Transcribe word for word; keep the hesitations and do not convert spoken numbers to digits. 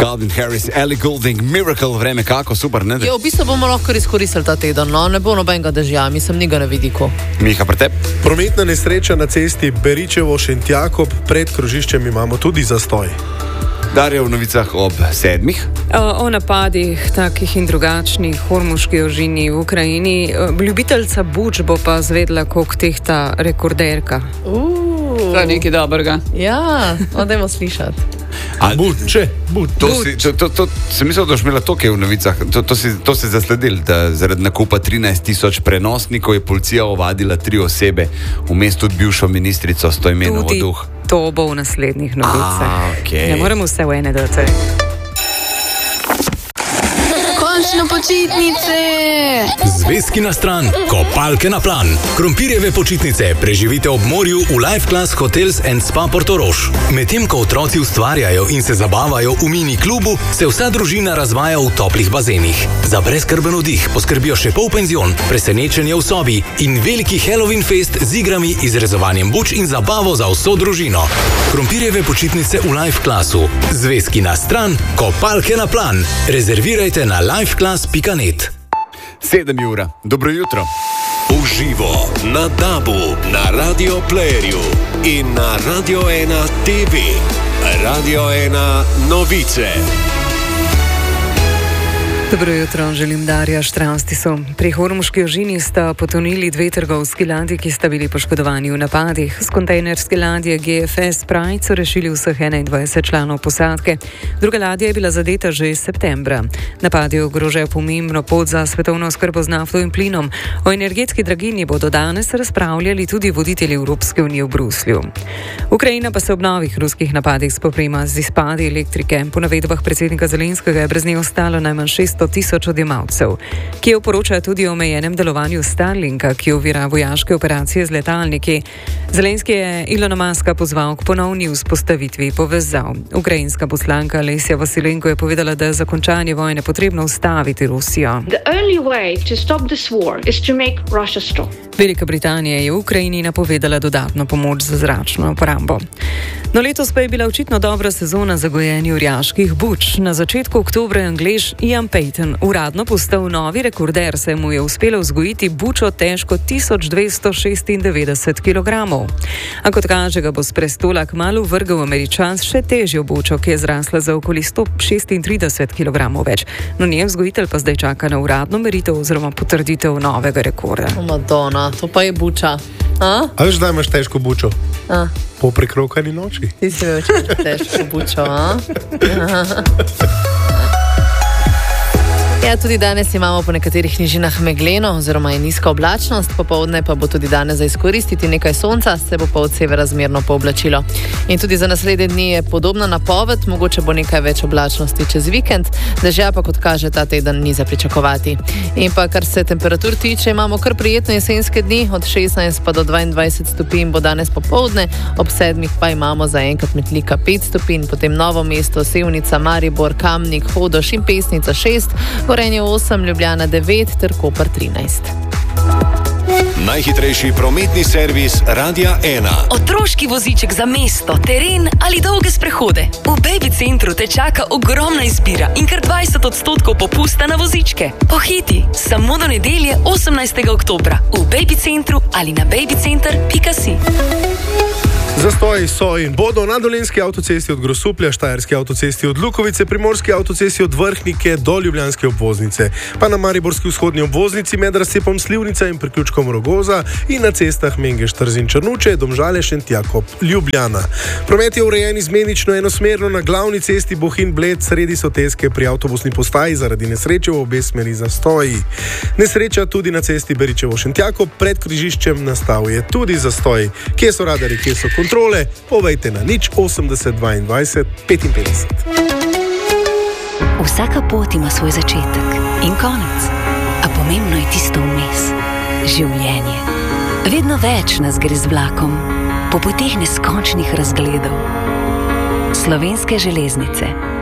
Calvin Harris, Ellie Goulding, Miracle, vreme kako, super, ne? Jo, v bistvu bomo lahko izkoristili ta teden, no, ne bo nobenega dežja, mislim, ni ga na vidiku. Miha, pre tebi? Prometna nesreča na cesti Beričevo-Šentjakob, pred krožiščem imamo tudi zastoj. Darja v novicah ob sedmih. O, o napadih, takih in drugačnih, hormuški ožini v Ukrajini. Ljubiteljca buč bo pa zvedla, koliko tehta rekorderka. Uh, to je nekaj dobrega. Ja, odajmo slišati. Buče, buč. To, si, to, to, to sem mislil, da boš imela toke v novicah. To, to, si, to si zasledil, da zaradi nakupa trinajst tisoč prenosnikov je policija ovadila tri osebe, vmes tudi bivšo ministrico Stojmenovo Duh. To bo v naslednjih novicah. A, okay. Ne moremo vse v ene dati. Končno počitnice! Zvezki na stran, kopalke na plan. Krompirjeve počitnice preživite ob morju v Life Class Hotels and Spa Portorož. Medtem ko otroci ustvarjajo in se zabavajo v mini klubu, se vsa družina razvaja v toplih bazenih. Za brezskrben oddih poskrbijo še polpenzion, presenečenje v sobi in veliki Halloween fest z igrami, izrezovanjem buč in zabavo za vso družino. Krompirjeve počitnice v Life Classu. Zvezki na stran, kopalke na plan. Rezervirajte na lifeclass pika net. Sedem ura. Dobro jutro. Uživo na Dabu, na Radio Playerju in na Radio ena T V. Radio ena novice. Dobro jutro, želim Darja Štravstisu. Pri hormuški ožini sta potonili dve trgovski ladji, ki sta bili poškodovani v napadih. Z kontejnerske ladje G F S Pride so rešili vseh enaindvajset članov posadke. Druga ladja je bila zadeta že iz septembra. Napadi ogrožajo pomembno pot za svetovno oskrbo z nafto in plinom. O energetski draginji bodo danes razpravljali tudi voditelji Evropske unije v Bruslju. Ukrajina pa se ob novih ruskih napadih spoprima z izpadi elektrike. Po navedbah predsednika Zelenskega je brez nje ostalo najmanj šeststo tisoč odjemalcev. Kijev poroča tudi o omejenem delovanju Starlinka, ki ovira vojaške operacije z letalniki. Zelenski je Ilona Muska pozval k ponovni vzpostavitvi povezav. Ukrajinska poslanka Lesja Vasilenko je povedala, da je za končanje vojne potrebno ustaviti Rusijo. Velika Britanija je v Ukrajini napovedala dodatno pomoč za zračno obrambo. No, letos pa je bila očitno dobra sezona za gojenje orjaških buč. Na začetku oktobra je Anglež Ian Payton uradno postal novi rekorder, saj mu je uspelo vzgojiti bučo težko tisoč dvesto šestindevetdeset kilogramov. A kot kaže, ga bo s prestola kmalu vrgel Američan s še težjo bučo, ki je zrasla za okoli sto šestintrideset kilogramov več. No, njen vzgojitelj pa zdaj čaka na uradno meritev oziroma potrditev novega rekorda. Madonna, to pa je buča. A? A veš, da imaš težko bučo? A? Po prekrokani noči. Ti si več težko bučo, a? Ja, tudi danes imamo po nekaterih nižinah megleno oziroma je nizka oblačnost, popoldne pa bo tudi danes za izkoristiti nekaj sonca, se bo pa od severa zmerno pooblačilo. In tudi za naslednje dni je podobna napoved, mogoče bo nekaj več oblačnosti čez vikend, dežja pa kot kaže ta teden ni za pričakovati. In pa kar se temperatur tiče, imamo kar prijetne jesenske dni, od šestnajst pa do dvaindvajset stopinj bo danes popoldne, ob sedmih pa imamo zaenkrat Metlika pet stopinj, potem Novo mesto, Sevnica, Maribor, Kamnik, Hodoš in Pesnica šest, Gorenje osem, Ljubljana devet ter Koper trinajst. Najhitrejši prometni servis Radia ena. Otroški voziček za mesto, teren ali dolge sprehode. V Baby Centru te čaka ogromna izbira in kar dvajset odstotkov popusta na vozičke. Pohiti, samo do nedelje osemnajstega oktobra v Baby Centru ali na babycenter pika si. Zastoji so in bodo na Dolenjski avtocesti od Grosuplja, Štajerski avtocesti od Lukovice, Primorski avtocesti od Vrhnike do Ljubljanske obvoznice, pa na Mariborski vzhodni obvoznici med razcepom Slivnica in priključkom Rogoza in na cestah Mengeš, Trzin, Črnuče, Domžale, Šentjakob, Ljubljana. Promet je urejen izmenično enosmerno na glavni cesti Bohinj-Bled sredi Soteske pri avtobusni postaji zaradi nesreče v obe smeri zastoji. Nesreča tudi na cesti Beričevo-Šentjakob, pred križiščem nastal je tudi zastoj. Kje so radari, kje so kontrole, povejte na nič osemdeset dvaindvajset petinpetdeset. Vsaka pot ima svoj začetek in konec, a pomembno je tisto vmes. Življenje. Vedno več nas gre z vlakom, po poteh neskončnih razgledov. Slovenske železnice.